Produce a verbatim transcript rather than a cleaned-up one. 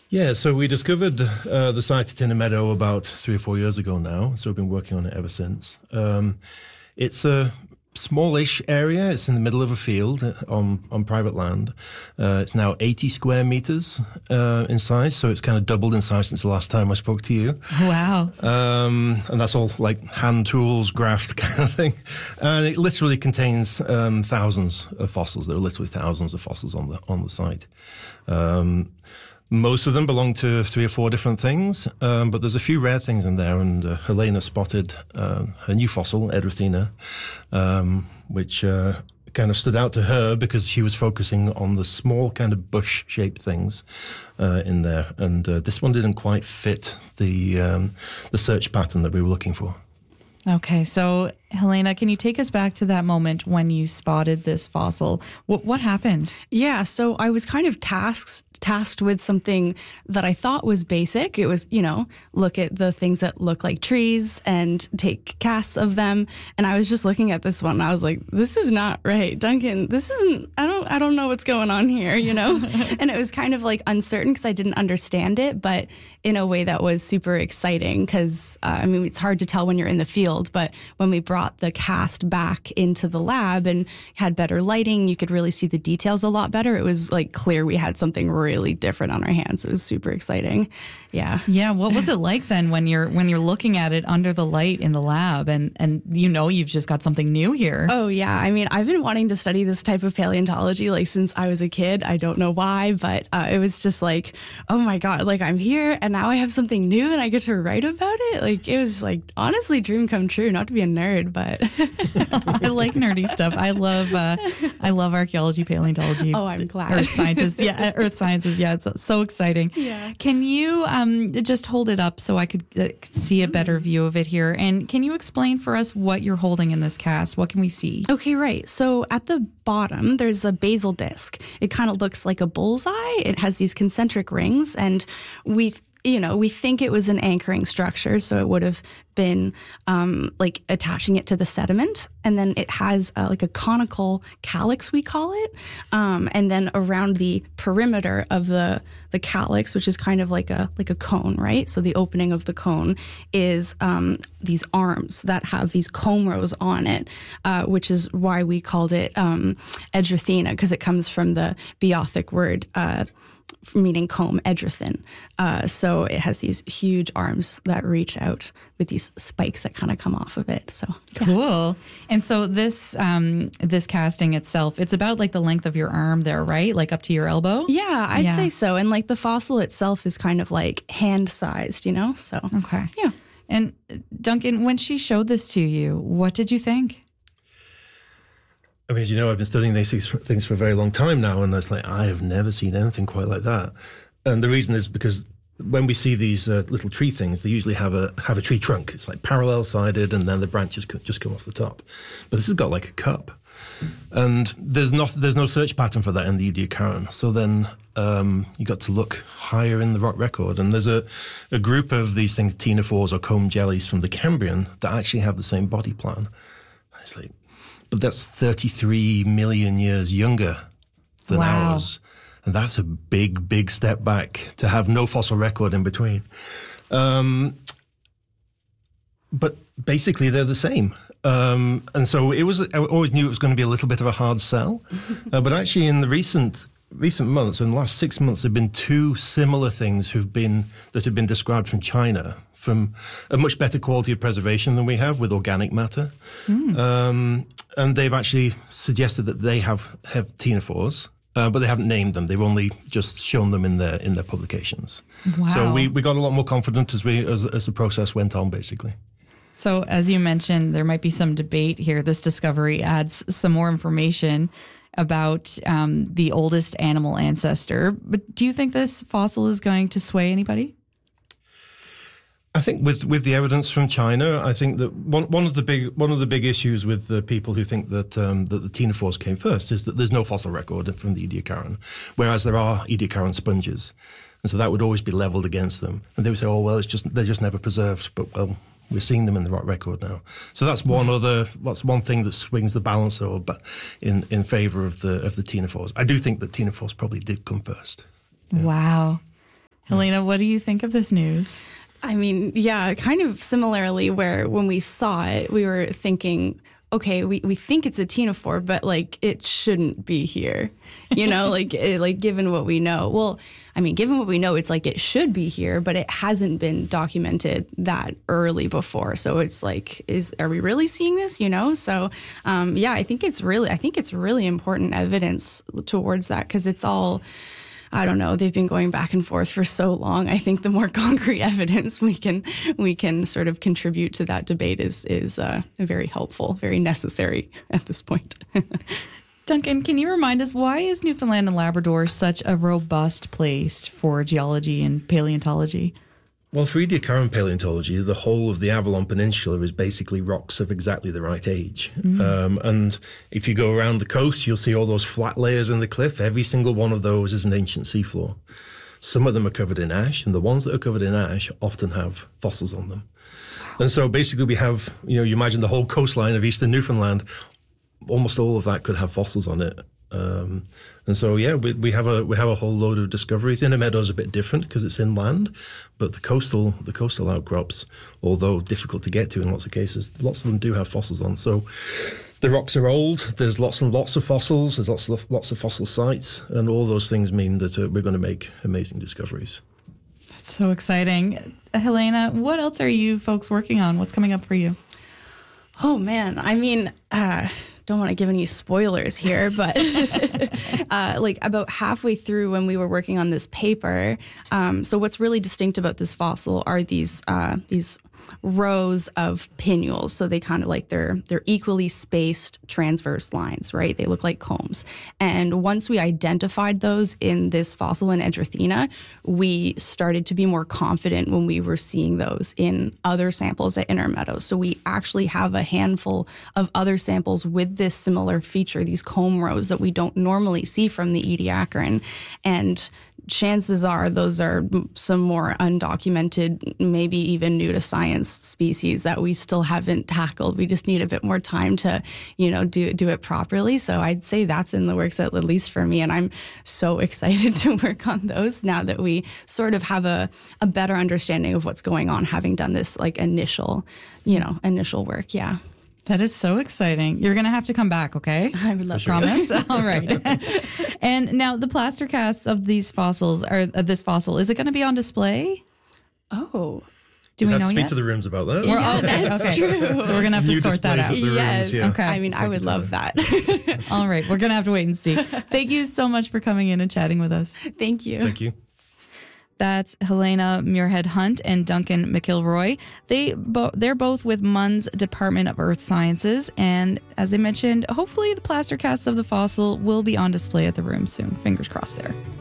Yeah, so we discovered uh, the site at Tinner Meadow about three or four years ago now, so we've been working on it ever since. Um, it's a smallish area. It's in the middle of a field on, on private land. Uh, it's now eighty square meters uh, in size, so it's kind of doubled in size since the last time I spoke to you. Wow. Um, and that's all like hand tools, graft kind of thing. And it literally contains um, thousands of fossils. There are literally thousands of fossils on the on the site. Um, Most of them belong to three or four different things, um, but there's a few rare things in there, and uh, Helena spotted uh, her new fossil, Edrithina, um, which uh, kind of stood out to her because she was focusing on the small kind of bush-shaped things uh, in there, and uh, this one didn't quite fit the um, the search pattern that we were looking for. Okay, so Helena, can you take us back to that moment when you spotted this fossil? What, what happened? Yeah, so I was kind of tasked tasked with something that I thought was basic. It was, you know, look at the things that look like trees and take casts of them. And I was just looking at this one and I was like, this is not right. Duncan, this isn't, I don't, I don't know what's going on here, you know? And it was kind of like uncertain because I didn't understand it, but in a way that was super exciting because, uh, I mean, it's hard to tell when you're in the field, but when we brought the cast back into the lab and had better lighting, you could really see the details a lot better. It was like clear we had something really different on our hands. It was super exciting. Yeah. Yeah. What was it like then when you're when you're looking at it under the light in the lab and, and you know you've just got something new here? Oh, yeah. I mean, I've been wanting to study this type of paleontology like since I was a kid. I don't know why, but uh, it was just like, oh my God, like I'm here and now I have something new and I get to write about it. Like it was like honestly dream come true, not to be a nerd, but I like nerdy stuff. I love uh, I love archaeology, paleontology. Oh, I'm glad. Earth sciences. Yeah. Earth sciences. Yeah. It's so exciting. Yeah. Can you um, just hold it up so I could uh, see a better view of it here? And can you explain for us what you're holding in this cast? What can we see? Okay, right. So at the bottom, there's a basal disc. It kind of looks like a bullseye. It has these concentric rings, and we you know, we think it was an anchoring structure, so it would have been um, like attaching it to the sediment. And then it has uh, like a conical calyx, we call it. Um, and then around the perimeter of the the calyx, which is kind of like a like a cone, right? So the opening of the cone is um, these arms that have these comb rows on it, uh, which is why we called it um, Edrithina, because it comes from the Beothic word uh meaning comb, edrithin. Uh, so it has these huge arms that reach out with these spikes that kind of come off of it. So yeah. Cool. And so this um, this casting itself, it's about like the length of your arm there, right? Like up to your elbow? Yeah, I'd yeah. say so. And like the fossil itself is kind of like hand-sized, you know? So okay. Yeah. And Duncan, when she showed this to you, what did you think? I mean, as you know, I've been studying these things for a very long time now, and it's like, I have never seen anything quite like that. And the reason is because when we see these uh, little tree things, they usually have a have a tree trunk. It's like parallel-sided, and then the branches just come off the top. But this has got like a cup. And there's not there's no search pattern for that in the Ediacaran. So then um, you got to look higher in the rock record. And there's a, a group of these things, ctenophores or comb jellies from the Cambrian, that actually have the same body plan. It's like, but that's thirty-three million years younger than wow. ours. And that's a big, big step back to have no fossil record in between. Um, but basically, they're the same. Um, and so it was. I always knew it was going to be a little bit of a hard sell. uh, but actually, in the recent recent months, in the last six months, there have been two similar things who've been that have been described from China, from a much better quality of preservation than we have with organic matter. Mm. Um, and they've actually suggested that they have have ctenophores, uh, but they haven't named them. They've only just shown them in their in their publications. Wow. So we, we got a lot more confident as we as, as the process went on, basically. So as you mentioned, there might be some debate here. This discovery adds some more information about um, the oldest animal ancestor. But do you think this fossil is going to sway anybody? I think with, with the evidence from China, I think that one one of the big one of the big issues with the people who think that um, that the ctenophores came first is that there's no fossil record from the Ediacaran, whereas there are Ediacaran sponges, and so that would always be levelled against them. And they would say, "Oh well, it's just they're just never preserved." But well, we're seeing them in the rock record now. So that's one other that's one thing that swings the balance or but in in favour of the of the ctenophores. I do think that ctenophores probably did come first. Yeah. Wow. Helena, what do you think of this news? I mean, yeah, kind of similarly, where when we saw it, we were thinking, okay, we, we think it's a ctenophore, but like it shouldn't be here, you know, like it, like given what we know. Well, I mean, given what we know, it's like it should be here, but it hasn't been documented that early before. So it's like, is are we really seeing this? You know, so um, yeah, I think it's really, I think it's really important evidence towards that, because it's all. I don't know. They've been going back and forth for so long. I think the more concrete evidence we can we can sort of contribute to that debate is is uh, very helpful, very necessary at this point. Duncan, can you remind us, why is Newfoundland and Labrador such a robust place for geology and paleontology? Well, for Ediacaran paleontology, the whole of the Avalon Peninsula is basically rocks of exactly the right age. Mm. Um, and if you go around the coast, you'll see all those flat layers in the cliff. Every single one of those is an ancient seafloor. Some of them are covered in ash, and the ones that are covered in ash often have fossils on them. And so basically we have, you know, you imagine the whole coastline of eastern Newfoundland, almost all of that could have fossils on it. Um, and so, yeah, we, we have a we have a whole load of discoveries. Inner Meadows a bit different because it's inland, but the coastal the coastal outcrops, although difficult to get to in lots of cases, lots of them do have fossils on. So the rocks are old. There's lots and lots of fossils. There's lots of lots of fossil sites, and all those things mean that uh, we're going to make amazing discoveries. That's so exciting, Helena. What else are you folks working on? What's coming up for you? Oh man, I mean. Uh, Don't want to give any spoilers here, but uh, like about halfway through when we were working on this paper, um, so what's really distinct about this fossil are these uh, these rows of pinnules. So they kind of like they're they're equally spaced transverse lines, right? They look like combs. And once we identified those in this fossil in Edgerthina, we started to be more confident when we were seeing those in other samples at Inner Meadows. So we actually have a handful of other samples with this similar feature, these comb rows that we don't normally see from the Ediacaran. And chances are those are some more undocumented, maybe even new to science species that we still haven't tackled. We just need a bit more time to, you know, do do it properly. So I'd say that's in the works, at least for me. And I'm so excited to work on those now that we sort of have a, a better understanding of what's going on, having done this like initial, you know, initial work. Yeah. That is so exciting. You're going to have to come back, okay? I would love to. Promise? All right. And now the plaster casts of these fossils, or of this fossil, is it going to be on display? Oh. Do you we have know to speak yet? to the rooms about that. We're, oh, that's okay. true. So we're going to have to New sort that displays out. at the rooms, Yes. yeah. Okay. I mean, I would love that. All right. We're going to have to wait and see. Thank you so much for coming in and chatting with us. Thank you. Thank you. That's Helena Muirhead-Hunt and Duncan McIlroy. They bo- they're both with M U N's Department of Earth Sciences, and as they mentioned, hopefully the plaster casts of the fossil will be on display at the room soon. Fingers crossed there.